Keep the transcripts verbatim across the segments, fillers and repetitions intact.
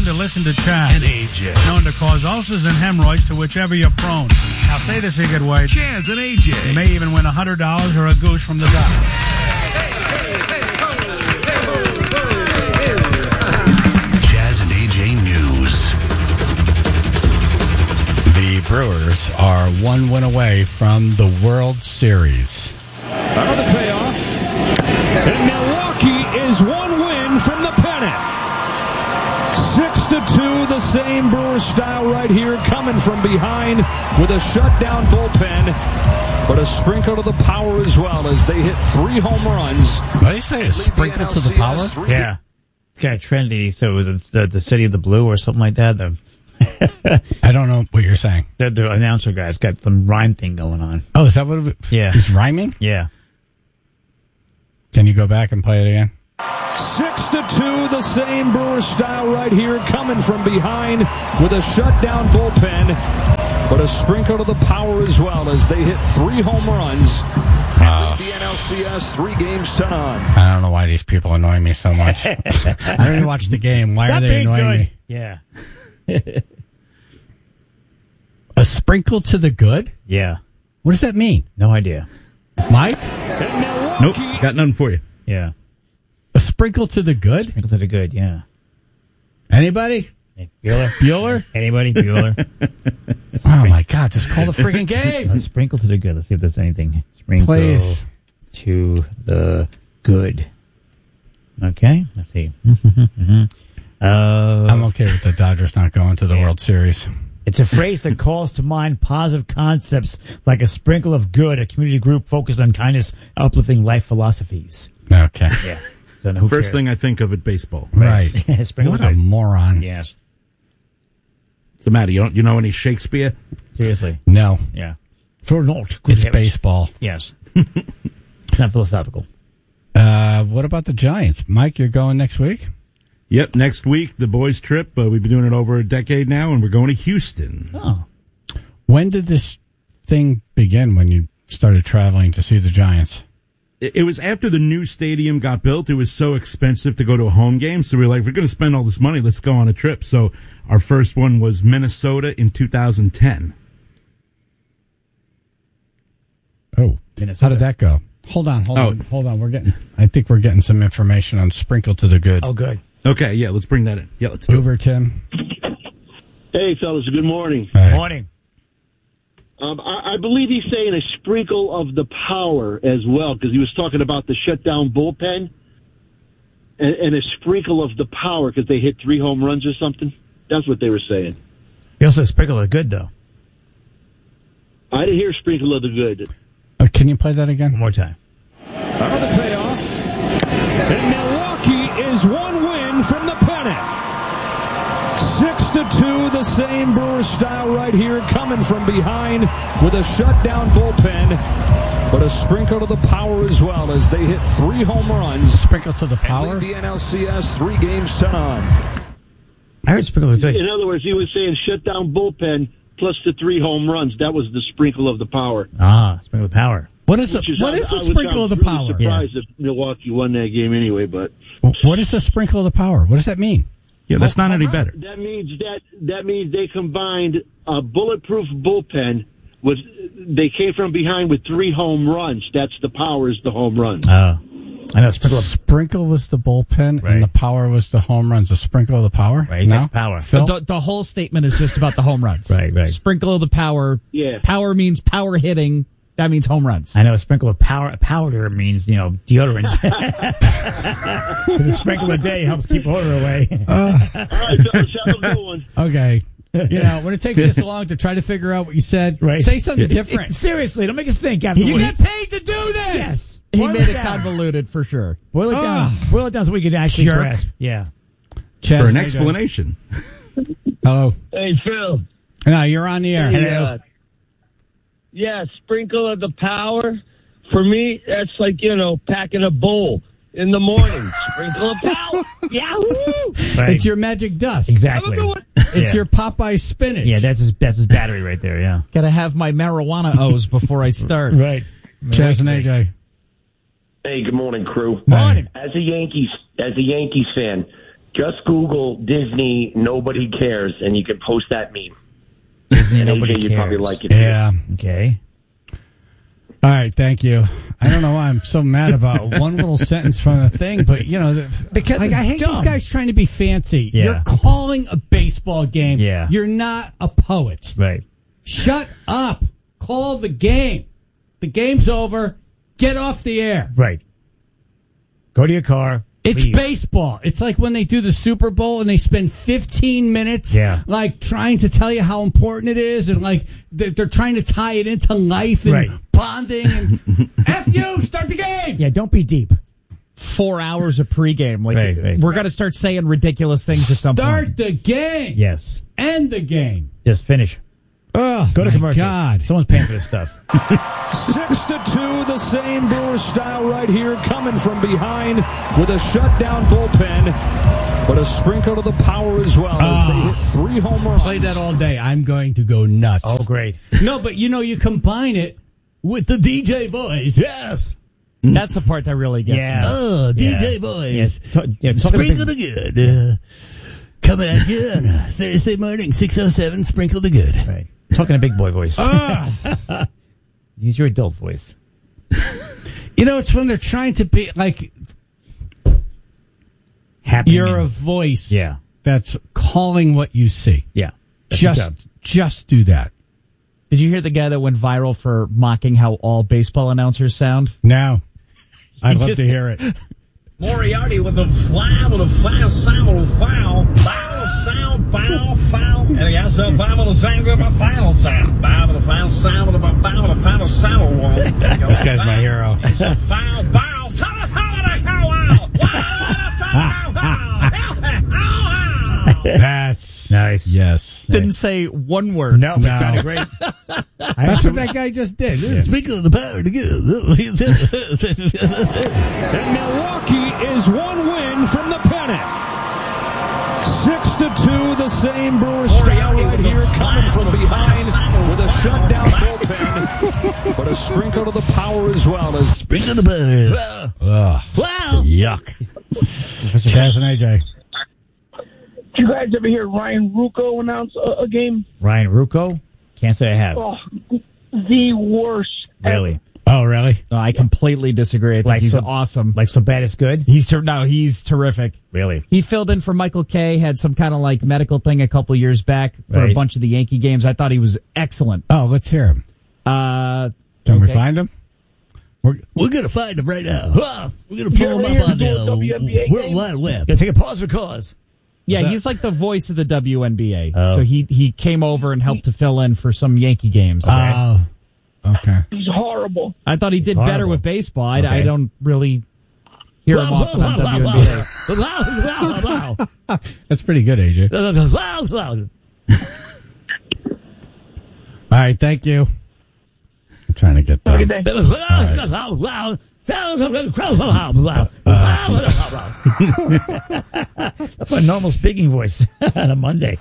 to listen to Chaz. And A J. Known to cause ulcers and hemorrhoids to whichever you're prone. Now say this a good way. Chaz and A J. You may even win one hundred dollars or a goose from the doctor. Chaz and A J News. The Brewers are one win away from the World Series. Another payoff. And Milwaukee is one win from the pennant. Six to two, the same Brewer style right here, coming from behind with a shutdown bullpen, but a sprinkle to the power as well as they hit three home runs. What do you say? A sprinkle to the power? Yeah. It's kind of trendy. So it was the, the City of the Blue or something like that. The, I don't know what you're saying. the, the announcer guy's got some rhyme thing going on. Oh, is that what it, Yeah. he's rhyming? Yeah. Can you go back and play it again? Six to two, the same Brewer style right here, coming from behind with a shutdown bullpen, but a sprinkle to the power as well as they hit three home runs. Wow. The N L C S, three games to none. I don't know why these people annoy me so much. I don't even watch the game. Why Stop are they being annoying good. me? Yeah. A sprinkle to the good? Yeah. What does that mean? No idea. Mike? Nope, got nothing for you. Yeah. A sprinkle to the good? Sprinkle to the good, yeah. Anybody? Hey, Bueller? Bueller? Anybody? Bueller? Oh, my God. Just call the freaking game. Let's sprinkle to the good. Let's see if there's anything. Sprinkle Please. to the good. Okay. Let's see. uh, I'm okay with the Dodgers not going to the Yeah. World Series. It's a phrase that calls to mind positive concepts like a sprinkle of good, a community group focused on kindness, uplifting life philosophies. Okay. Yeah. So, who First cares? thing I think of at baseball. Right. Sprinkle What of a good. moron. Yes. What's the matter? You don't, you know any Shakespeare? Seriously. No. Yeah. For not good It's heavens. baseball. Yes. It's not philosophical. Uh, what about the Giants? Mike, you're going next week? Yep, next week, the boys' trip. Uh, we've been doing it over a decade now, and we're going to Houston. Oh. When did this thing begin when you started traveling to see the Giants? It, it was after the new stadium got built. It was so expensive to go to a home game, so we were like, we're going to spend all this money. Let's go on a trip. So our first one was Minnesota in two thousand ten. Oh, Minnesota. how did that go? Hold on, hold Oh. on, hold on. We're getting. I think we're getting some information on sprinkle to the good. Oh, good. Okay, yeah, let's bring that in. Yeah, let's do Over, Tim. Hey, fellas, good morning. All right. Morning. Um, I, I believe he's saying a sprinkle of the power as well, because he was talking about the shutdown bullpen and, and a sprinkle of the power because they hit three home runs or something. That's what they were saying. He also said sprinkle of good, though. I didn't hear sprinkle of the good. Uh, can you play that again? One more time. Another payoff. And Milwaukee is one win from the pennant. Six to two, the same Brewer style right here, coming from behind with a shutdown bullpen, but a sprinkle to the power as well as they hit three home runs. Sprinkle to the And power? lead the N L C S three games to none. I heard sprinkle of good. In other words, he was saying shutdown bullpen plus the three home runs. That was the sprinkle of the power. Ah, sprinkle of power. What is a, Which is- what I- is I a was- sprinkle I of was the really power? surprised if Milwaukee won that game anyway, but What is a sprinkle of the power? What does that mean? Yeah, that's not any better. that means that that means they combined a bulletproof bullpen with they came from behind with three home runs. That's the power is the home run. Oh. I know, sprinkle of Sprinkle was the bullpen, Right. and the power was the home runs. The sprinkle of the power? Right, No? power. Phil? The, the whole statement is just about the home runs. Right, right. Sprinkle of the power. Yeah. Power means power hitting. That means home runs. I know a sprinkle of power. Powder means, you know, deodorant. The sprinkle a day helps keep odor away. All right, fellas, have a good one. Okay. You know, when it takes you so long to try to figure out what you said, Right. say something different. Seriously, don't make us think. After You get paid to do this! Yes. He Boil made it down. convoluted for sure. Boil it down. Ugh. Boil it down so we can actually Jerk. grasp. Yeah. Chaz, For an how you explanation. doing? Hello. Hey, Phil. No, you're on the air. Hey, uh, yeah, sprinkle of the power. For me, that's like, you know, packing a bowl in the morning. Sprinkle of power. Yahoo! Right. It's your magic dust. Exactly. I don't know what- It's Yeah. your Popeye spinach. Yeah, that's his, that's his battery right there, yeah. Gotta have my marijuana O's before I start. Right. Chaz and A J. Hey, good morning, crew. Morning. As a Yankees, as a Yankees fan, just Google Disney Nobody Cares, and you can post that meme. Disney, and nobody A J, you'd cares. probably like it. Yeah. Okay. All right, thank you. I don't know why I'm so mad about one little sentence from a thing, but you know, the- Because like, it's I hate dumb. these guys trying to be fancy. Yeah. You're calling a baseball game. Yeah. You're not a poet. Right. Shut up. Call the game. The game's over. Get off the air. Right. Go to your car. It's leave. baseball. It's like when they do the Super Bowl and they spend fifteen minutes Yeah. like trying to tell you how important it is, and like they're, they're trying to tie it into life and Right. bonding and F you, start the game. Yeah, don't be deep. Four hours of pregame. Like Right, right. we're gonna start saying ridiculous things at some Start point. the game. Yes. End the game. Just finish. Oh, Go to my commercial. God. Someone's paying for this stuff. Six to two, the same Brewers style right here, coming from behind with a shutdown bullpen, but a sprinkle to the power as well as they hit three home runs. Play that all day. I'm going to go nuts. Oh, great. No, but you know, you combine it with the D J voice. Yes. That's the part that really gets Yeah. me. Oh, D J Yeah. voice. Yes. To- yeah, talk Sprinkle about- the good. Uh, coming at you on a Thursday morning, six oh seven, Sprinkle the good. Right. Talking a big boy voice. Ah. Use your adult voice. You know, it's when they're trying to be like Happy. you're a voice Yeah. that's calling what you see. Yeah. That's your job. Just, just do that. Did you hear the guy that went viral for mocking how all baseball announcers sound? Now, I'd love just- to hear it. Moriarty with the fly, with a foul sound, with a foul, foul sound, foul, foul, and he has a foul with a sound, with a final sound, foul with a foul sound, with a foul with a final sound one. This guy's my hero. It's a foul, foul, foul, foul, foul, foul, foul. That's nice. Yes. Didn't say one word. No, but No. it sounded great. That's what that guy just did. Yeah. Sprinkle the power to good. And Milwaukee is one win from the pennant. Six to two, the same Brewers style right here, coming from behind with a shutdown bullpen, but a sprinkle to the power as well as Sprinkle the power. Ugh. Wow. Yuck. Chaz and A J. Did you guys ever hear Ryan Ruocco announce a, a game? Ryan Ruocco? Can't say I have. Oh, the worst. Really? Oh, really? No, I completely disagree. I think Like he's so- awesome. Like so bad it's good? He's ter- no, he's terrific. Really? He filled in for Michael Kay, had some kind of like medical thing a couple years back for a Right. bunch of the Yankee games. I thought he was excellent. Oh, let's hear him. Uh, Can we okay. find him? We're, we're going to find him right now. Ah, We're going to pull You him ever up on hear the the W N B A uh, World game? Wide Web. Gotta take a pause for cause. Yeah, That- he's like the voice of the W N B A. Oh. So he he came over and helped to fill in for some Yankee games. Oh, okay. He's horrible. I thought he did Horrible. better with baseball. I, Okay. I don't really hear him often on W N B A. Wow, wow, wow. That's pretty good, A J. All Wow, wow. right, thank you. I'm trying to get Have a them. good day. Wow, wow. That's my normal speaking voice on a Monday.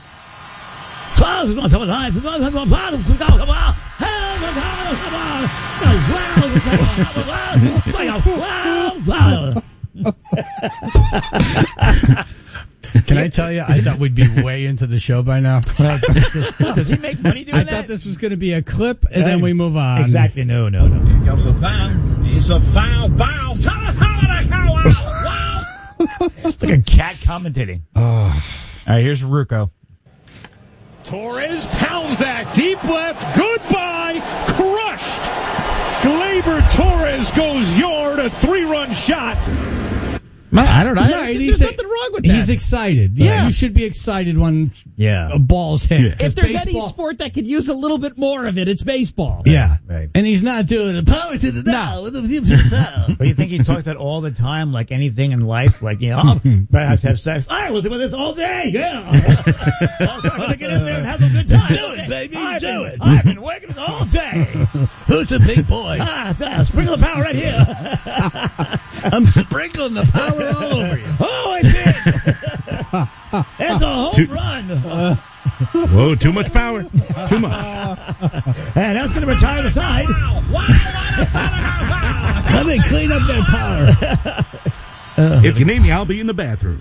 Can I tell you, I thought we'd be way into the show by now. Does he make money doing I that? thought this was going to be a clip, and then we move on. Exactly. No, no, no. Here comes a foul. It's a foul, foul, foul, foul, foul, wow. It's like a cat commentating. All right, here's Ruocco. Torres pounds that deep left. Goodbye. Crushed. Gleyber Torres goes yard. A three-run shot. I don't know. No, There's, he's- there's nothing wrong with that. He's excited. Yeah. You should be excited when Yeah. a ball's hit. if there's any Baseball- sport that could use a little bit more of it, it's baseball. Yeah. Right. And he's not doing the power to the now. But you think he talks that all the time, like anything in life? Like, you know, oh, but I have to have sex. I will do this all day, yeah. I'm going to get in there and have a good time. Do it, baby, I've do been, it. I've been working it all day. Who's the big boy? Ah, ah, sprinkle the power right here. I'm sprinkling the power all over you. Oh, I did. It's a home Two- run. Whoa, too much power. Too much. And that's going to retire the side. Let me clean up that power. Uh, if you need me, I'll be in the bathroom.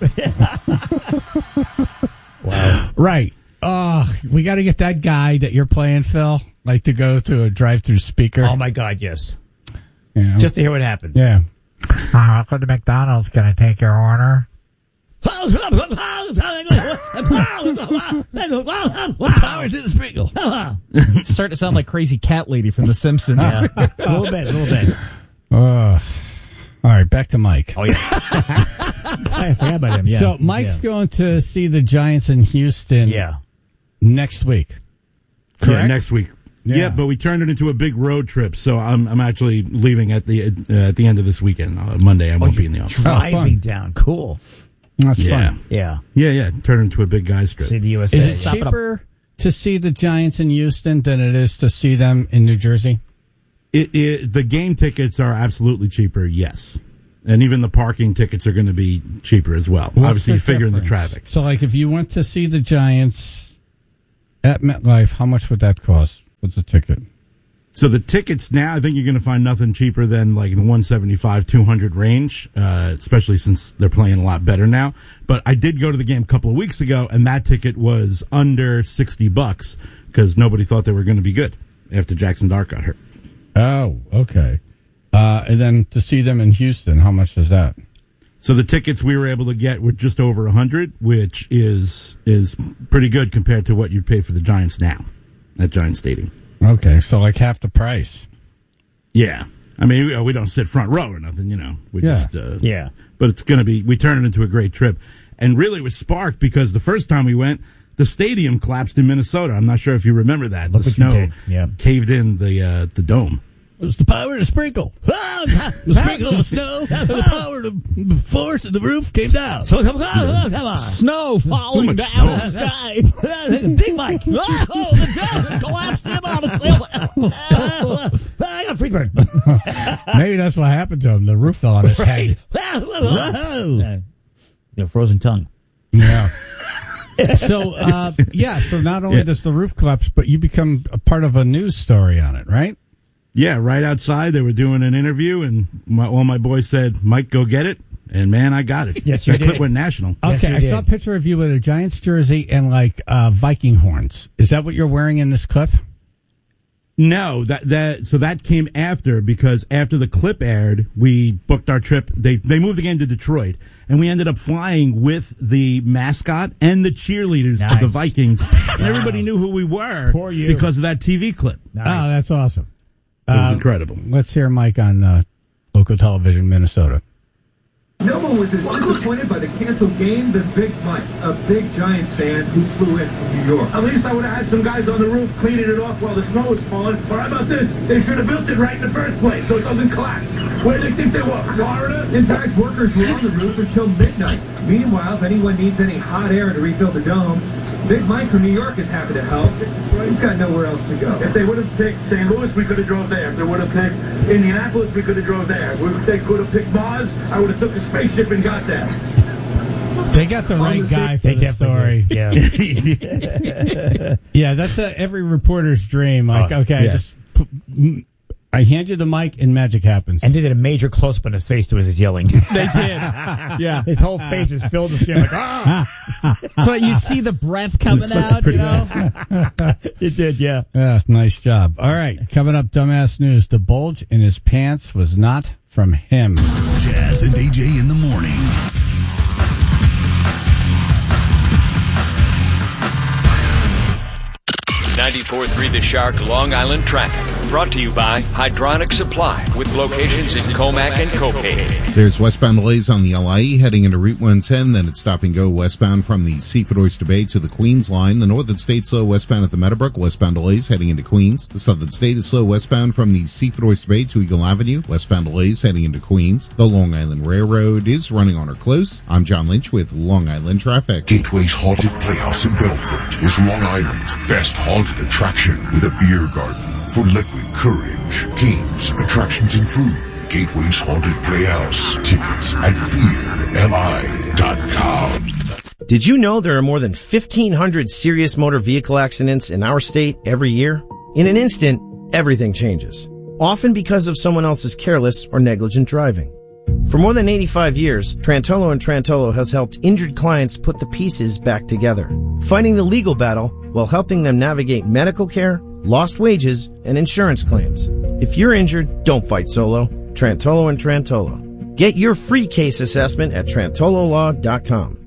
Wow. Right. Oh, we got to get that guy that you're playing, Phil, like to go to a drive-through speaker. Oh, my God, yes. Yeah. Just to hear what happened. Yeah. Hi, welcome to McDonald's. Can I take your order? Power to the sprinkle. Start to sound like Crazy Cat Lady from The Simpsons. Yeah. A little bit, a little bit. Uh, all right, back to Mike. Oh, yeah. I forgot about him, yeah. So Mike's yeah. going to see the Giants in Houston yeah. next week. Correct? Yeah, next week. Yeah. yeah, but we turned it into a big road trip, so I'm I'm actually leaving at the uh, at the end of this weekend. Uh, Monday, I won't oh, be in the office. Driving oh, down, cool. That's yeah. fun. Yeah, yeah, yeah. Turn it into a big guys trip. See the U S A. Is it cheaper to see the Giants in Houston than it is to see them in New Jersey? It, it the game tickets are absolutely cheaper. Yes. And even the parking tickets are going to be cheaper as well. What's Obviously, you figure in the difference? traffic. So, like, if you went to see the Giants at MetLife, how much would that cost? What's the ticket? So the tickets now, I think you're going to find nothing cheaper than like the one seventy-five, two hundred range, uh, especially since they're playing a lot better now. But I did go to the game a couple of weeks ago, and that ticket was under sixty bucks because nobody thought they were going to be good after Jackson Dart got hurt. Oh, okay. Uh, and then to see them in Houston, how much is that? So the tickets we were able to get were just over a hundred, which is is pretty good compared to what you'd pay for the Giants now at Giants Stadium. Okay, so like half the price. Yeah. I mean, we, we don't sit front row or nothing, you know. We Yeah. just, uh, Yeah. But it's going to be, we turn it into a great trip. And really it was sparked because the first time we went, the stadium collapsed in Minnesota. I'm not sure if you remember that. Look the what you snow did. Yeah. caved in the uh, the dome. It was the power of the sprinkle. The sprinkle of snow, and the power of the force of the roof came down. So come on, come on. Snow falling much down snow? the sky. Big Mike. Oh, the giant collapsed in on itself. I got free bird. Maybe that's what happened to him. The roof fell on his head. Whoa. Your frozen tongue. Yeah. So, uh, yeah, so not only Yeah. does the roof collapse, but you become a part of a news story on it, right? Yeah, right outside they were doing an interview, and my, all my boys said, "Mike, go get it." And man, I got it. Yes, you that clip did. went national. Yes, Okay, you I did. saw a picture of you with a Giants jersey and like uh, Viking horns. Is that what you're wearing in this clip? No, that that so that came after because after the clip aired, we booked our trip. They they moved the game to Detroit, and we ended up flying with the mascot and the cheerleaders of the Nice. Vikings, and everybody knew who we were Poor you. because of that T V clip. Nice. Oh, that's awesome. It was Uh, incredible. Let's hear Mike on uh, local television, Minnesota. No one was as disappointed by the canceled game than Big Mike, a big Giants fan who flew in from New York. At least I would have had some guys on the roof cleaning it off while the snow was falling. Or how about this? They should have built it right in the first place so it doesn't collapse. Where do they think they were? Florida? In fact, workers were on the roof until midnight. Meanwhile, if anyone needs any hot air to refill the dome, Big Mike from New York is happy to help. He's got nowhere else to go. If they would have picked Saint Louis, we could have drove there. If they would have picked Indianapolis, we could have drove there. If they could have picked Mars, I would have took a spaceship and got there. They got the right guy for They the story. definitely did. Yeah. Yeah, that's uh, every reporter's dream. Like, Oh, okay, I yeah. just put, mm, I hand you the mic and magic happens. And they did a major close-up on his face to his yelling. They did. Yeah. His whole face is filled with skin. Like, ah! So you see the breath coming out, you know? It did, yeah. Yeah, nice job. All right, coming up, dumbass news. The bulge in his pants was not from him. Jazz and A J in the morning. ninety-four point three The Shark Long Island traffic. Brought to you by Hydronic Supply with locations in Comac and Copay. There's westbound delays on the L I E heading into Route one ten, then it's stop and go westbound from the Seaford Oyster Bay to the Queens line. The Northern State slow westbound at the Meadowbrook, westbound delays heading into Queens. The Southern State is slow westbound from the Seaford Oyster Bay to Eagle Avenue, westbound delays heading into Queens. The Long Island Railroad is running on or close. I'm John Lynch with Long Island Traffic. Gateway's Haunted Playhouse in Belport is Long Island's best haunted attraction with a beer garden for liquid courage, games, attractions, and food. Gateway's Haunted Playhouse. Tickets at fear L I dot com. Did you know there are more than fifteen hundred serious motor vehicle accidents in our state every year? In an instant, everything changes. Often because of someone else's careless or negligent driving. For more than eighty-five years, Trantolo and Trantolo has helped injured clients put the pieces back together, fighting the legal battle while helping them navigate medical care, lost wages, and insurance claims. If you're injured, don't fight solo. Trantolo and Trantolo. Get your free case assessment at trantolo law dot com.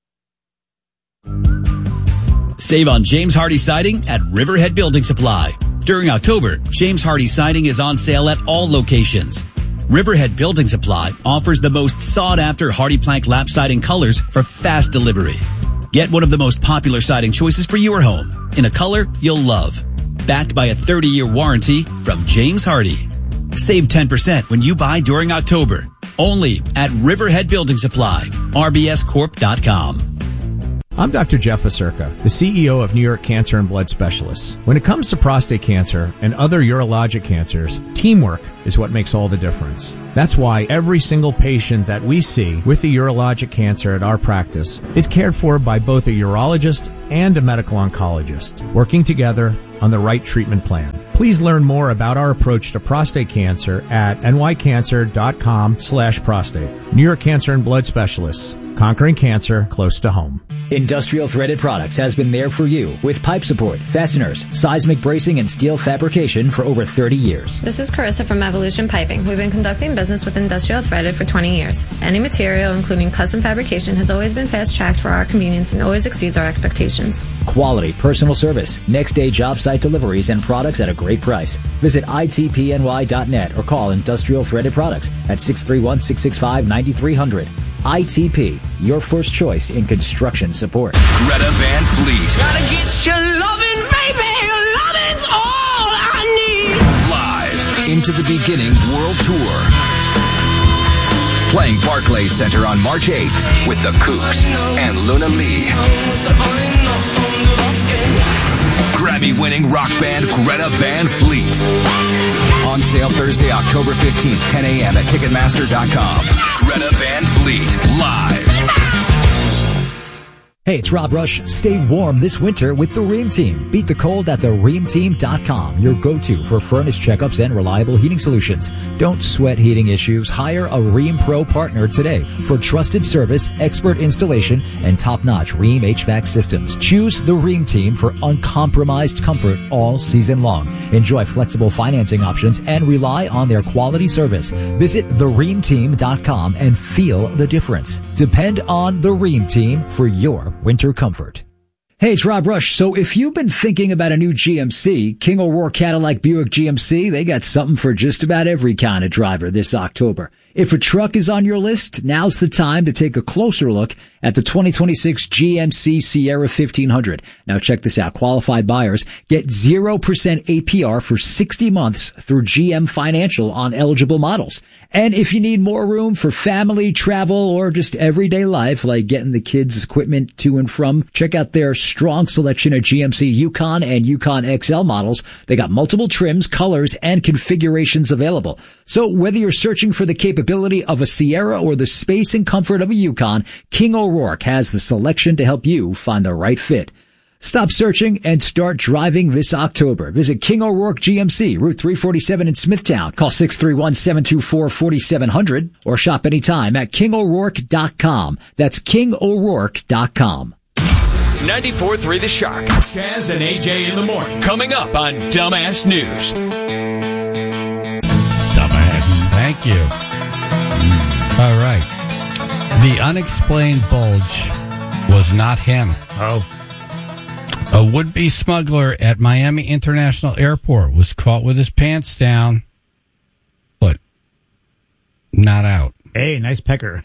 Save on James Hardy Siding at Riverhead Building Supply. During October, James Hardy Siding is on sale at all locations. Riverhead Building Supply offers the most sought-after Hardy Plank lap siding colors for fast delivery. Get one of the most popular siding choices for your home in a color you'll love. Backed by a thirty-year warranty from James Hardy. Save ten percent when you buy during October. Only at Riverhead Building Supply, R B S corp dot com. I'm Doctor Jeff Acerca, the C E O of New York Cancer and Blood Specialists. When it comes to prostate cancer and other urologic cancers, teamwork is what makes all the difference. That's why every single patient that we see with a urologic cancer at our practice is cared for by both a urologist and a medical oncologist, working together on the right treatment plan. Please learn more about our approach to prostate cancer at nycancer.com slash prostate. New York Cancer and Blood Specialists, conquering cancer close to home. Industrial Threaded Products has been there for you with pipe support, fasteners, seismic bracing, and steel fabrication for over thirty years. This is Carissa from Evolution Piping. We've been conducting business with Industrial Threaded for twenty years. Any material, including custom fabrication, has always been fast-tracked for our convenience and always exceeds our expectations. Quality, personal service, next-day job site deliveries, and products at a great price. Visit I T P N Y dot net or call Industrial Threaded Products at six three one, six six five, nine three zero zero. I T P, your first choice in construction support. Greta Van Fleet. Gotta get your loving, baby. Your loving's all I need. Live into the beginning world tour. Playing Barclays Center on March eighth with the Kooks and Luna Lee. Grammy-winning rock band Greta Van Fleet. On sale Thursday, October fifteenth, ten a.m. at Ticketmaster dot com. Greta Van Fleet, live. Hey, it's Rob Rush. Stay warm this winter with the Rheem Team. Beat the cold at the Rheem Team dot com, your go-to for furnace checkups and reliable heating solutions. Don't sweat heating issues. Hire a Rheem Pro partner today for trusted service, expert installation, and top-notch Rheem H V A C systems. Choose the Rheem Team for uncompromised comfort all season long. Enjoy flexible financing options and rely on their quality service. Visit the Rheem Team dot com and feel the difference. Depend on the Rheem Team for your winter comfort. Hey, it's Rob Rush. So if you've been thinking about a new G M C, King O'Rourke Cadillac Buick G M C, they got something for just about every kind of driver this October. If a truck is on your list, now's the time to take a closer look at the twenty twenty-six G M C Sierra fifteen hundred. Now check this out. Qualified buyers get zero percent A P R for sixty months through G M Financial on eligible models. And if you need more room for family, travel, or just everyday life, like getting the kids' equipment to and from, check out their strong selection of G M C Yukon and Yukon X L models. They got multiple trims, colors, and configurations available. So whether you're searching for the capability of a Sierra or the space and comfort of a Yukon, King O'Rourke has the selection to help you find the right fit. Stop searching and start driving this October. Visit King O'Rourke G M C, Route three forty-seven in Smithtown. Call six three one, seven two four, four seven zero zero or shop anytime at king o'rourke dot com. That's king o'rourke dot com. ninety-four point three The Shark. Kaz and A J in the morning. Coming up on Dumbass News. Dumbass. Thank you. All right. The unexplained bulge was not him. Oh. A would-be smuggler at Miami International Airport was caught with his pants down, but not out. Hey, nice pecker.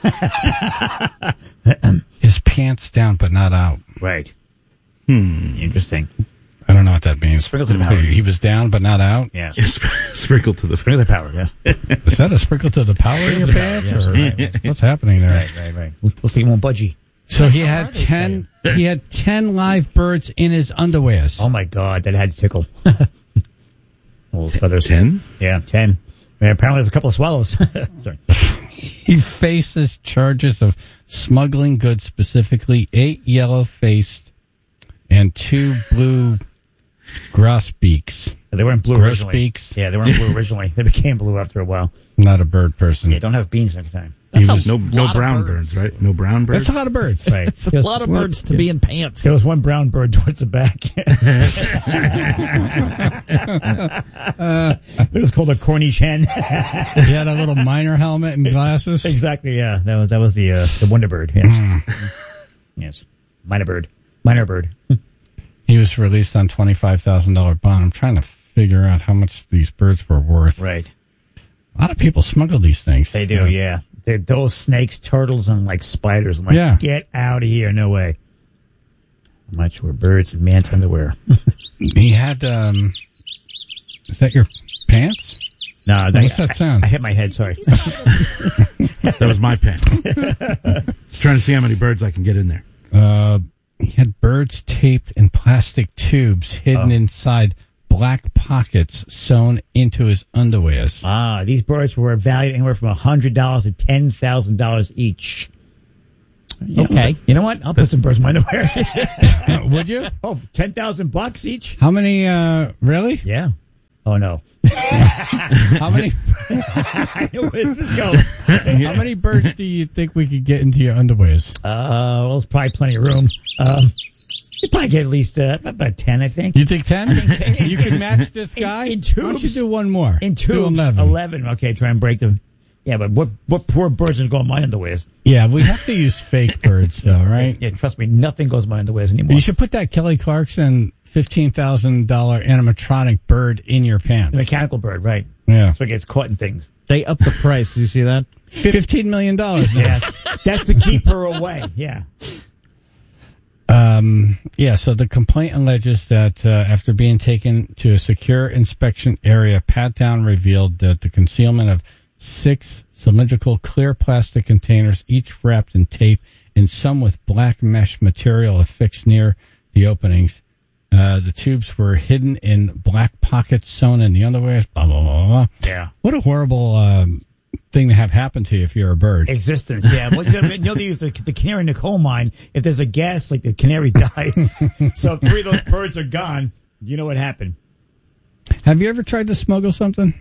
His pants down, but not out. Right. Hmm. Interesting. I don't know what that means. Sprinkle to the power. He was down, but not out? Yeah. Sprinkle to the Sprinkle to the power, yeah. Was that a sprinkle to the power in your pants? Power, yes, or right. What's happening there? Right, right, right. We'll, we'll see him on budgie. So he had ten. He had ten live birds in his underwears. Oh my God, that had to tickle. Little feathers. Ten? Yeah, ten. And apparently, there's a couple of swallows. Sorry. He faces charges of smuggling goods, specifically eight yellow-faced and two blue grosbeaks. They weren't blue originally. Grosbeaks. Yeah, they weren't blue originally. They became blue after a while. Not a bird person. Yeah, don't have beans next time. He That's was a no no lot of brown birds. birds, right? No brown birds. That's a lot of birds. Right. It's a lot of birds to be in pants. There was one brown bird towards the back. It was called a Cornish hen. He had a little miner helmet and glasses. Exactly. Yeah, that was that was the uh, the Wonder Bird. Yes. Mm. Yes. Minor bird. Minor bird. He was released on twenty-five thousand dollars bond. I'm trying to figure out how much these birds were worth. Right. A lot of people smuggle these things. They do. Yeah. They're those snakes, turtles, and like spiders. I'm like, Yeah. get out of here. No way. I'm not sure. Birds and man's underwear. He had, um, is that your pants? No, What's that sound? I, I hit my head. Sorry. That was my pen. Trying to see how many birds I can get in there. Uh, he had birds taped in plastic tubes hidden Oh. inside black pockets sewn into his underwears. Ah, these birds were valued anywhere from a hundred dollars to ten thousand dollars each. You Okay. know, you know what? I'll put some birds in my underwear. Would you? Oh, ten thousand bucks each? How many, uh, really? Yeah. Oh no. How many, I know where this is going. how many birds do you think we could get into your underwears? Uh, well, there's probably plenty of room. Um, you probably get at least uh, about ten, I think. You think ten? You can match this guy? In, in Why don't you tubes. do one more? In Do tubes. eleven. eleven. Okay, try and break them. Yeah, but what what poor birds are going in my underwears? Yeah, we have to use fake birds, though, right? Yeah, trust me, nothing goes in my underwears anymore. You should put that Kelly Clarkson fifteen thousand dollars animatronic bird in your pants. The mechanical bird, right? Yeah. So it gets caught in things. They up the price. Do you see that? fifteen million dollars. Yes. That's to keep her away. Yeah. Um, yeah, so the complaint alleges that uh, after being taken to a secure inspection area, Pat Down revealed that the concealment of six cylindrical clear plastic containers, each wrapped in tape and some with black mesh material affixed near the openings. Uh, the tubes were hidden in black pockets sewn in the underwear, blah, blah, blah, blah. Yeah. What a horrible um, thing to have happen to you if you're a bird. Existence, yeah. Well, you know, they use the, the canary in the coal mine. If there's a gas, like the canary dies. So if three of those birds are gone, you know what happened. Have you ever tried to smuggle something?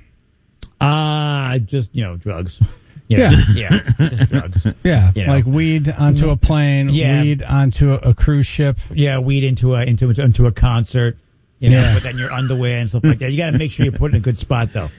Ah, uh, just, you know, drugs. You know, Yeah. Yeah. Just drugs. Yeah. You know. Like weed onto a plane, Yeah. weed onto a, a cruise ship. Yeah, weed into a into into a concert. You know, Yeah. put that in your underwear and stuff like that. You got to make sure you put it in a good spot, though.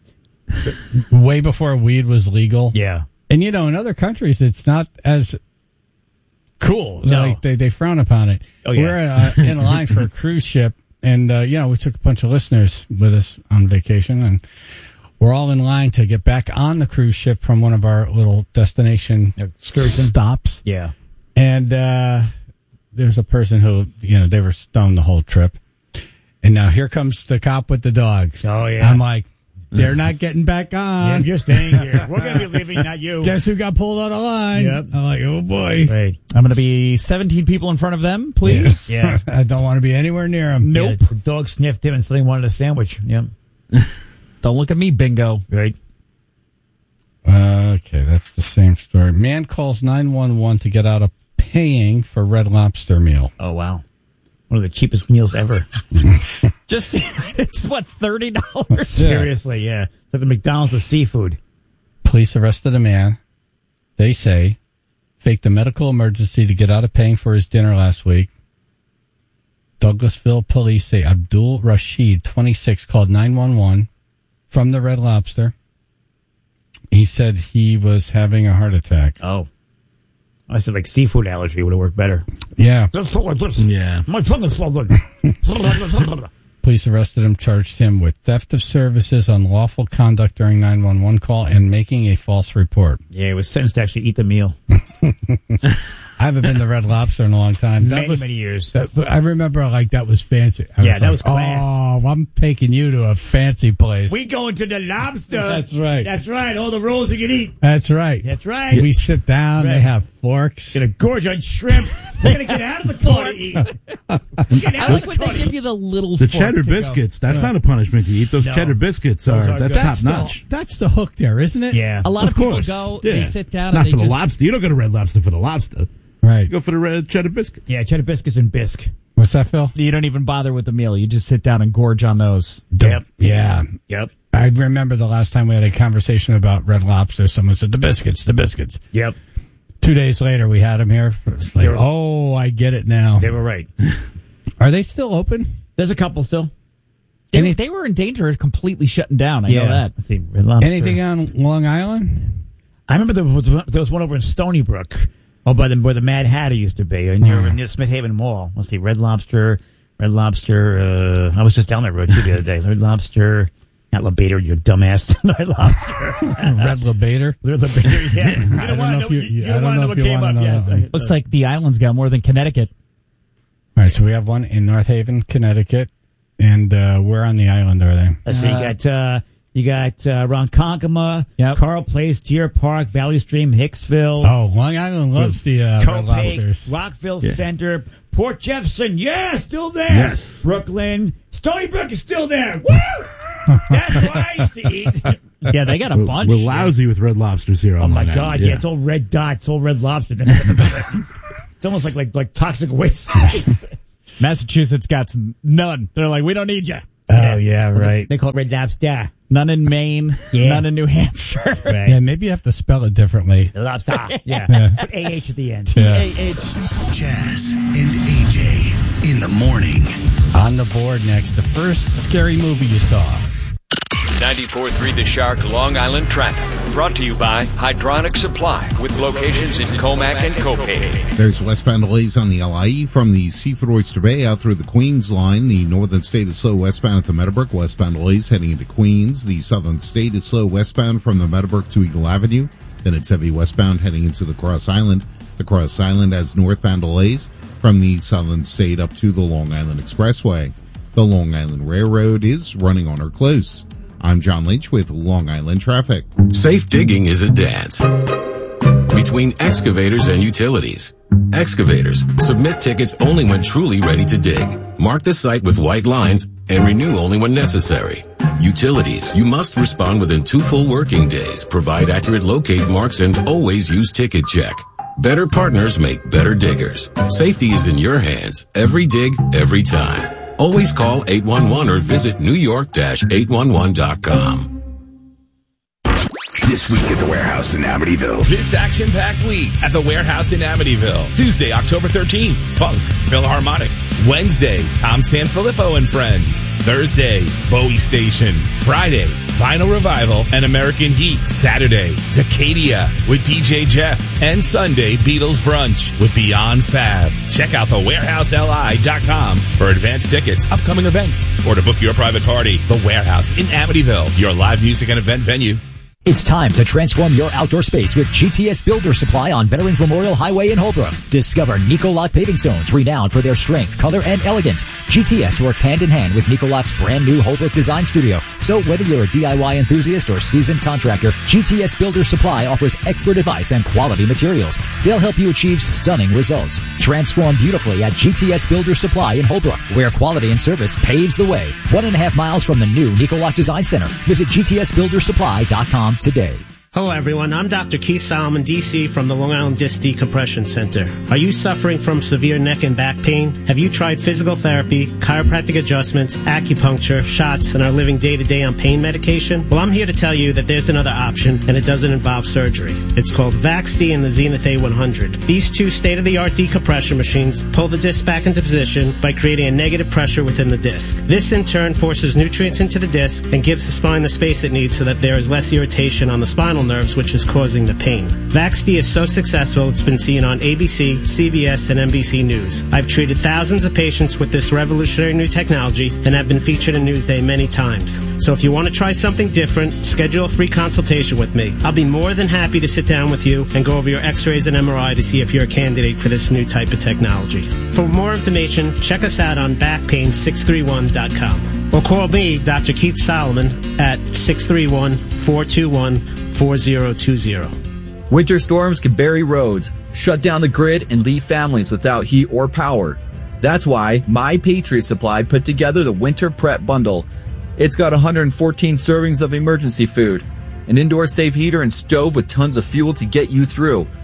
Way before weed was legal. Yeah. And, you know, in other countries, it's not as cool. No. Like, they, they frown upon it. Oh, yeah. We're uh, in line for a cruise ship, and, uh, you know, we took a bunch of listeners with us on vacation, and we're all in line to get back on the cruise ship from one of our little destination Excursion. stops. Yeah. And uh, there's a person who, you know, they were stoned the whole trip. And now here comes the cop with the dog. Oh, yeah. I'm like, they're not getting back on. Yeah, you're staying here. We're going to be leaving, not you. Guess who got pulled out of line? Yep. I'm like, oh, boy. Right. I'm going to be seventeen people in front of them, please. Yeah. I don't want to be anywhere near him. Nope. Yeah, the dog sniffed him and so they wanted a sandwich. Yep. Don't look at me, bingo. Right. Uh, okay, that's the same story. Man calls nine one one to get out of paying for Red Lobster meal. Oh, wow. One of the cheapest meals ever. Just, it's what, thirty dollars? Seriously, yeah. It's like the McDonald's of seafood. Police arrested a man, they say, faked a medical emergency to get out of paying for his dinner last week. Douglasville police say Abdul Rashid, twenty-six, called nine one one from the Red Lobster. He said he was having a heart attack. Oh. I said like seafood allergy would have worked better. Yeah. Yeah. My tongue is swollen. Police arrested him, charged him with theft of services, unlawful conduct during nine one one call, and making a false report. Yeah, he was sentenced to actually eat the meal. I haven't been to Red Lobster in a long time. That many, was, many years. That, I remember, like, that was fancy. I Yeah, was that like, was class. Oh, I'm taking you to a fancy place. We going to the lobster. That's right. That's right. All the rolls you can eat. That's right. That's right. We sit down. Right. They have forks. Get a gorge on shrimp. We're going to get out of the car to eat. Get out I of like the when car they to give eat. you the little The fork cheddar to go. biscuits, that's Yeah. not a punishment to eat. Those No. cheddar biscuits Those are, are that's good. top the, notch. That's the hook there, isn't it? Yeah. A lot Of of, people course. go, Yeah. they sit down Not and they for the just... lobster. You don't go to Red Lobster for the lobster. Right. You go for the red cheddar biscuit. Yeah, cheddar biscuits and bisque. What's that, Phil? You don't even bother with the meal. You just sit down and gorge on those. Yep. Yeah. Yep. I remember the last time we had a conversation about Red Lobster. Someone said, the biscuits, the biscuits. Yep. Two days later, we had them here. It's like, oh, I get it now. They were right. Are they still open? There's a couple still. They, Any, they were in danger of completely shutting down. I yeah. know that. Let's see, Red Lobster. Anything on Long Island? I remember there was, there was one over in Stony Brook. Oh, by the where the Mad Hatter used to be, near, mm. near Smith Haven Mall. Let's see, Red Lobster, Red Lobster. Uh, I was just down that road too the other day. Red Lobster, not Lebator, you dumbass. Red Lobster, Red Lebator, Red Lebator. Yeah, you don't I don't want know to if you. You, you I don't know what if you came want up to know. yet. Looks like the island's got more than Connecticut. All right, so we have one in North Haven, Connecticut, and uh, where on the island are they? Let's see, you got. Uh, You got uh, Ronkonkoma, yep. Carl Place, Deer Park, Valley Stream, Hicksville. Oh, Long Island loves the uh, Red Lobsters. Rockville yeah. Center, Port Jefferson, yeah, still there. Yes. Brooklyn, Stony Brook is still there. Woo! That's why I used to eat. Yeah, they got a we're, bunch. We're lousy with Red Lobsters here. Oh on my Long God! Island. Yeah. yeah, it's all red dots, it's all red lobster. It's almost like like like toxic waste. Massachusetts got some, none. They're like, we don't need you. Oh, yeah, right. They call it red lobster. None in Maine, yeah. none in New Hampshire. Right. Yeah, maybe you have to spell it differently. Lobster. Yeah. yeah. Put A H at the end. Yeah. T A H. Jazz and A J in the morning. On the board next, the first scary movie you saw. ninety-four point three The Shark Long Island Traffic. Brought to you by Hydronic Supply with locations in Comac and Copay. There's westbound delays on the L I E from the Seafood Oyster Bay out through the Queens line. The northern state is slow westbound at the Meadowbrook. Westbound delays heading into Queens. The southern state is slow westbound from the Meadowbrook to Eagle Avenue. Then it's heavy westbound heading into the Cross Island. The Cross Island has northbound delays from the southern state up to the Long Island Expressway. The Long Island Railroad is running on or close. I'm John Leach with Long Island Traffic. Safe digging is a dance between excavators and utilities. Excavators submit tickets only when truly ready to dig. Mark the site with white lines and renew only when necessary. Utilities, you must respond within two full working days, provide accurate locate marks, and always use Ticket Check. Better partners make better diggers. Safety is in your hands. Every dig, every time. Always call eight one one or visit new york dash eight one one dot com. This week at the Warehouse in Amityville. This action-packed week at the Warehouse in Amityville. Tuesday, October thirteenth, Funk Philharmonic. Wednesday, Tom Sanfilippo and Friends. Thursday, Bowie Station. Friday, Vinyl Revival and American Heat. Saturday, Zacadia with D J Jeff. And Sunday, Beatles Brunch with Beyond Fab. Check out the warehouse L I dot com for advance tickets, upcoming events, or to book your private party. The Warehouse in Amityville, your live music and event venue. It's time to transform your outdoor space with G T S Builder Supply on Veterans Memorial Highway in Holbrook. Discover Nicoloc paving stones, renowned for their strength, color, and elegance. G T S works hand in hand with Nicoloc's brand new Holbrook Design Studio. So whether you're a D I Y enthusiast or seasoned contractor, G T S Builder Supply offers expert advice and quality materials. They'll help you achieve stunning results. Transform beautifully at G T S Builder Supply in Holbrook, where quality and service paves the way. One and a half miles from the new Nicoloc Design Center. Visit G T S builder supply dot com today. Hello everyone, I'm Doctor Keith Solomon, D C from the Long Island Disc Decompression Center. Are you suffering from severe neck and back pain? Have you tried physical therapy, chiropractic adjustments, acupuncture, shots, and are living day to day on pain medication? Well, I'm here to tell you that there's another option, and it doesn't involve surgery. It's called VaxD and the Zenith A one hundred. These two state-of-the-art decompression machines pull the disc back into position by creating a negative pressure within the disc. This in turn forces nutrients into the disc and gives the spine the space it needs so that there is less irritation on the spinal nerves, which is causing the pain. VaxD is so successful it's been seen on A B C, C B S, and N B C News. I've treated thousands of patients with this revolutionary new technology and have been featured in Newsday many times. So if you want to try something different, schedule a free consultation with me. I'll be more than happy to sit down with you and go over your x-rays and M R I to see if you're a candidate for this new type of technology. For more information, check us out on back pain six three one dot com or call me, Doctor Keith Solomon, at six three one, four two one, four zero two zero. Winter storms can bury roads, shut down the grid, and leave families without heat or power. That's why My Patriot Supply put together the Winter Prep Bundle. It's got one hundred fourteen servings of emergency food, an indoor safe heater and stove with tons of fuel to get you through.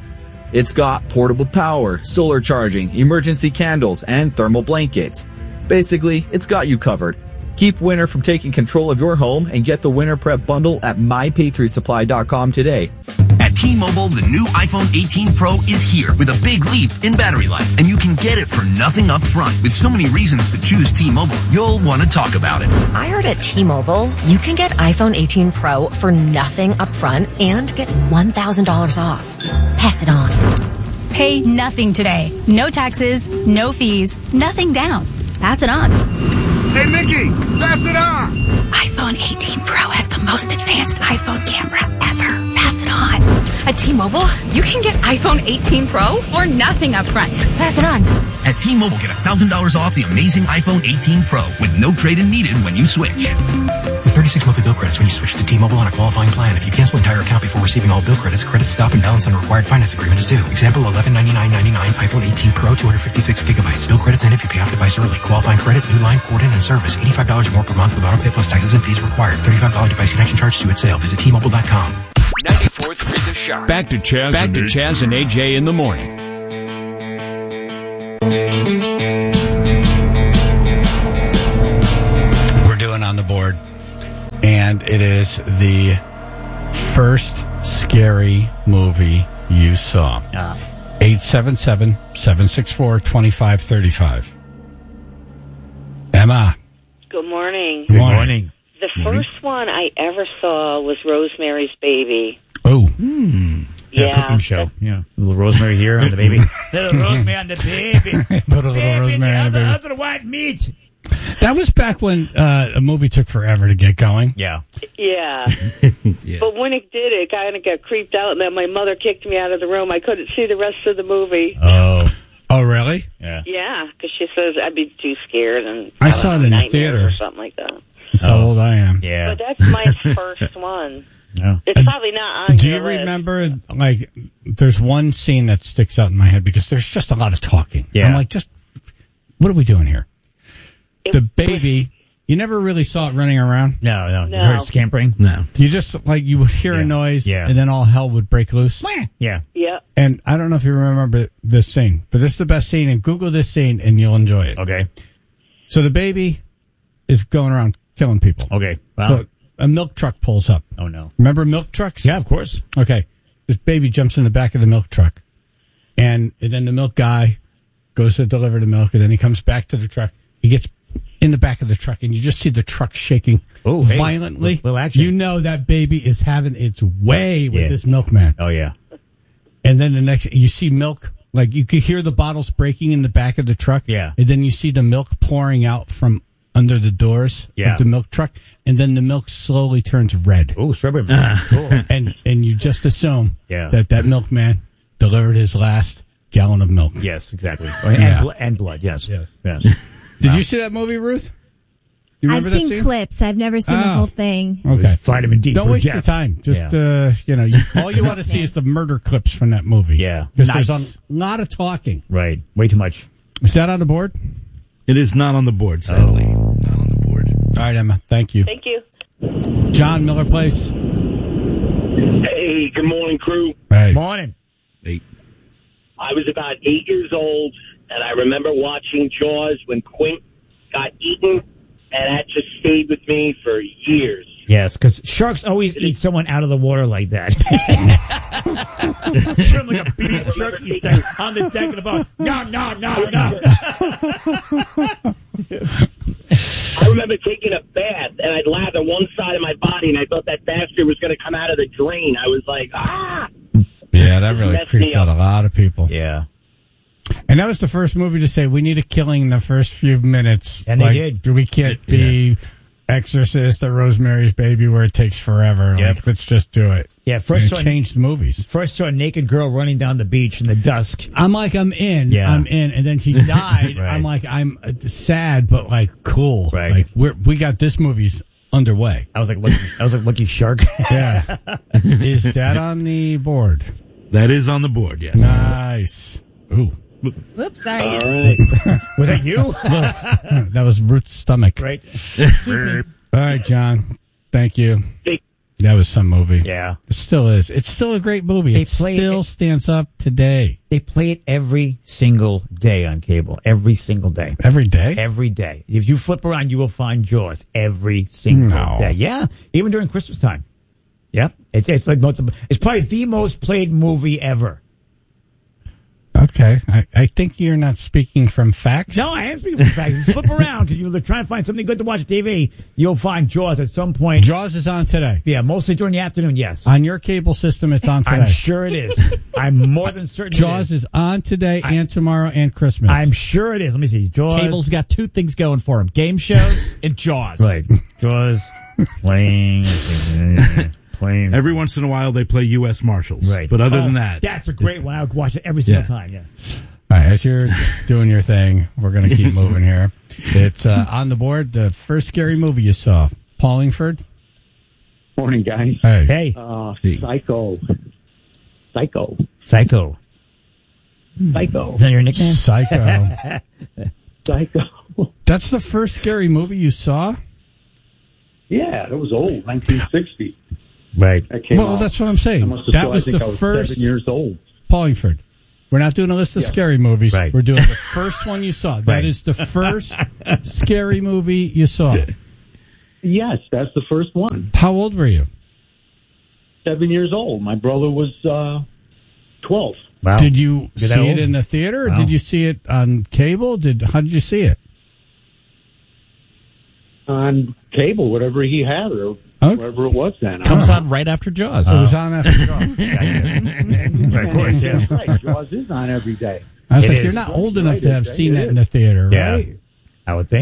It's got portable power, solar charging, emergency candles, and thermal blankets. Basically, it's got you covered. Keep winter from taking control of your home and get the Winter Prep Bundle at my patriot supply dot com today. At T-Mobile, the new iPhone eighteen Pro is here with a big leap in battery life, and you can get it for nothing up front. With so many reasons to choose T-Mobile, you'll want to talk about it. I heard at T-Mobile, you can get iPhone eighteen Pro for nothing up front and get one thousand dollars off. Pass it on. Pay nothing today. No taxes, no fees, nothing down. Pass it on. Hey, Mickey, pass it on. iPhone eighteen Pro has the most advanced iPhone camera ever. Pass it on. At T-Mobile, you can get iPhone eighteen Pro for nothing up front. Pass it on. At T-Mobile, get one thousand dollars off the amazing iPhone eighteen Pro with no trade-in needed when you switch. With thirty-six monthly bill credits when you switch to T-Mobile on a qualifying plan. If you cancel entire account before receiving all bill credits, credit stop and balance on required finance agreement is due. Example, eleven ninety-nine ninety-nine iPhone eighteen Pro, two hundred fifty-six gigabytes. Bill credits end if you pay off device early. Qualifying credit, new line, port in, and service. eighty-five dollars or more per month with auto pay plus taxes and fees required. thirty-five dollars device connection charge due at sale. Visit T Mobile dot com. ninety-four point three The Shark. Back to Chaz. Back to Chaz and A J in the morning. We're doing On the Board, and it is the first scary movie you saw. eight seven seven, seven six four, two five three five. Emma. Good morning. Good morning. The first one I ever saw was Rosemary's Baby. Oh. Hmm. Yeah, Yeah, cooking show. Yeah. A little Rosemary here on the baby. Little Rosemary on the baby. Put a little Rosemary on the baby. Other white meat. That was back when uh, a movie took forever to get going. Yeah. Yeah. But when it did, it kind of got creeped out, and then my mother kicked me out of the room. I couldn't see the rest of the movie. Oh. Oh, really? Yeah. Yeah, because she says I'd be too scared, and I don't saw know, it in the nightmares theater. or something like that. That's how old I am. Yeah. But that's my first one. Yeah. It's probably not on Do your you list. remember, like, there's one scene that sticks out in my head because there's just a lot of talking. Yeah. I'm like, just, what are we doing here? The baby, you never really saw it running around? No, no. No. You heard it scampering? No. You just, like, you would hear a noise, Yeah. and then all hell would break loose. Yeah. Yeah. And I don't know if you remember this scene, but this is the best scene, and Google this scene, and you'll enjoy it. Okay. So the baby is going around killing people. Okay. Wow. So a milk truck pulls up. Oh, no. Remember milk trucks? Yeah, of course. Okay. This baby jumps in the back of the milk truck. And, and then the milk guy goes to deliver the milk, and then he comes back to the truck. He gets in the back of the truck, and you just see the truck shaking Oh, hey. violently. Little action. You know that baby is having its way with Yeah. this milkman. Oh, yeah. And then the next, you see milk, like you could hear the bottles breaking in the back of the truck. Yeah. And then you see the milk pouring out from under the doors Yeah. of the milk truck. And then the milk slowly turns red. Oh, strawberry milk. Cool. And, and you just assume Yeah. that that milkman delivered his last gallon of milk. Yes, exactly. Oh, and, Yeah. bl- and blood, yes. Yes. yes. Did you see that movie, Ruth? You I've remember that seen scene? clips. I've never seen the Oh. whole thing. Okay. Vitamin D Don't for waste Jeff. your time. Just, Yeah. uh, you know, you, all you want to see is the murder clips from that movie. Yeah. Because Nice. there's a lot of talking. Right. Way too much. Is that on the board? It is not on the board, sadly. Oh. Not on the board. All right, Emma. Thank you. Thank you. John, Miller Place. Hey, good morning, crew. Hey. Morning. Eight. I was about eight years old, and I remember watching Jaws when Quint got eaten, and that just stayed with me for years. Yes, because sharks always eat someone out of the water like that. Sure, like a big turkey stuck on the deck of the boat. No, no, no, no. I remember taking a bath, and I'd lather one side of my body, and I thought that bastard was going to come out of the drain. I was like, ah! Yeah, that really Messed me creeped out up. a lot of people. Yeah. And that was the first movie to say we need a killing in the first few minutes. And they Like, did. We can't be Exorcist or Rosemary's Baby where it takes forever. Yep. Like, let's just do it. Yeah, And first it saw, changed movies. first saw a naked girl running down the beach in the dusk. I'm like, I'm in. Yeah. I'm in. And then she died. Right. I'm like, I'm uh, sad, but like cool. Right. Like we're we got this movie's underway. I was like, lucky, I was like, lucky shark. Yeah. Is that on the board? That is on the board, yes. Nice. Ooh. Whoops, sorry. All right. Was that you? That was Ruth's stomach. Right. Excuse me. All right, John. Thank you. Take, That was some movie. Yeah. It still is. It's still a great movie. They it play still it- stands up today. They play it every single day on cable. Every single day. Every day? Every day. If you flip around, you will find Jaws every single No. day. Yeah. Even during Christmas time. Yep. It's, it's like most of, it's probably the most played movie ever. Okay. I, I think you're not speaking from facts. No, I am speaking from facts. If you flip around because you're trying to find something good to watch on T V, you'll find Jaws at some point. Jaws is on today. Yeah, mostly during the afternoon, yes. On your cable system, it's on today. I'm sure it is. I'm more than certain Jaws it is. is on today I- and tomorrow and Christmas. I'm sure it is. Let me see. Jaws. Cable's got two things going for him: game shows and Jaws. Right. Jaws playing. playing. Every once in a while, they play U S Marshals. Right. But other Oh, than that, that's a great one. I would watch it every single Yeah. time, yes. All right, as you're doing your thing, we're going to keep moving here. It's uh, on the board. The first scary movie you saw, Paulingford. Morning, guys. Hey. Hey. Uh, Psycho. Psycho. Psycho. Psycho. Is that your nickname? Psycho. Psycho. That's the first scary movie you saw? Yeah, it was old, nineteen sixty. Right. That came Well, out. that's what I'm I saying. must have That still- I was think the I was first seven years old. Paulingford. We're not doing a list of Yeah. scary movies. Right. We're doing the first one you saw. That Right. is the first scary movie you saw. Yes, that's the first one. How old were you? Seven years old. My brother was uh, twelve. Wow. Did you You're that see old? it in the theater, or Wow. did you see it on cable? Did how did you see it? On cable, whatever he had, or Okay. whatever it was then. Comes on right after Jaws. It was on after Jaws. Right, of course, yes. That's right. Jaws is on every day. I was It like, is. you're not old Right, enough to have it- seen it that is. in the theater, Yeah. right? I would think.